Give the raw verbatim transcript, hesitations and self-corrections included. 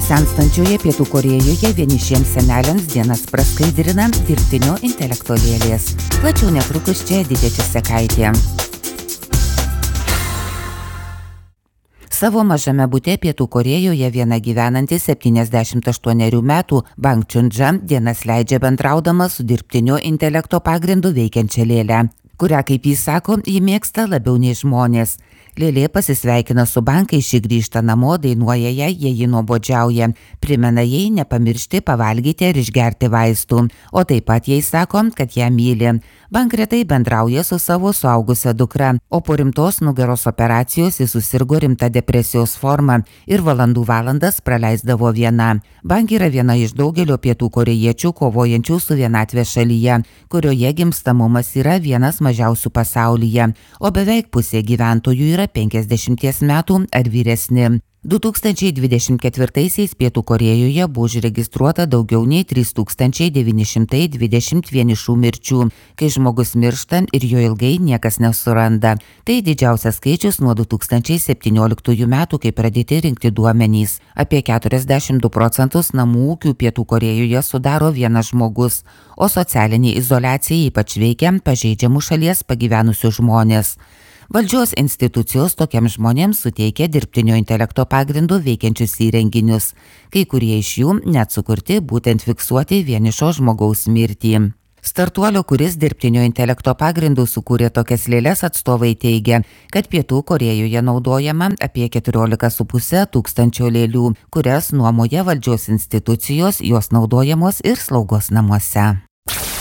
Senstančioje Pietų Korėjoje vienišiems seneliams dienas praskaidrina dirbtinio intelekto lėlės. Plačiau netrukus čia Edita Česekaitė. Savo mažame bute Pietų Korėjoje viena gyvenanti septyniasdešimt aštuonerių metų Bang Chun-ja dienas leidžia bendraudama su dirbtinio intelekto pagrindu veikiančia lėle, kurią, kaip jis sako, ji mėgsta labiau nei žmonės. Lėlė pasisveikina su Bang, kai ši grįžta namo, dainuoja jai, jei ji nuobodžiauja, primena jai nepamiršti pavalgyti ar išgerti vaistų, o taip pat jai sako, kad ją myli. Bang retai bendrauja su savo suaugusia dukra, o po rimtos nugaros operacijos jis susirgo rimta depresijos forma ir valandų valandas praleisdavo viena. Bang yra viena iš daugelio pietų korėjiečių kovojančių su vienatve šalyje, kurioje gimstamumas yra vienas mažiausių pasaulyje, o beveik pusė gyventojų yra penkiasdešimties metų ar vyresni. du tūkstančiai dvidešimt ketvirtaisiais Pietų Korėjoje buvo užregistruota daugiau nei trys tūkstančiai devyni šimtai dvidešimt vienišų mirčių, kai žmogus miršta ir jo ilgai niekas nesuranda. Tai didžiausias skaičius nuo du tūkstančiai septynioliktųjų metų, kai pradėti rinkti duomenys. Apie keturiasdešimt du procentus namų ūkių Pietų Korėjoje sudaro vienas žmogus, o socialinė izoliacija ypač veikia pažeidžiamų šalies pagyvenusių žmonės. Valdžios institucijos tokiems žmonėms suteikia dirbtinio intelekto pagrindu veikiančius įrenginius, kai kurie iš jų net sukurti būtent fiksuoti vienišo žmogaus mirtį. Startuolio, kuris dirbtinio intelekto pagrindu sukūrė tokias lėles, atstovai teigia, kad Pietų Korėjoje naudojama apie keturiolika su puse tūkstančio lėlių, kurias nuomoja valdžios institucijos, jos naudojamos ir slaugos namuose.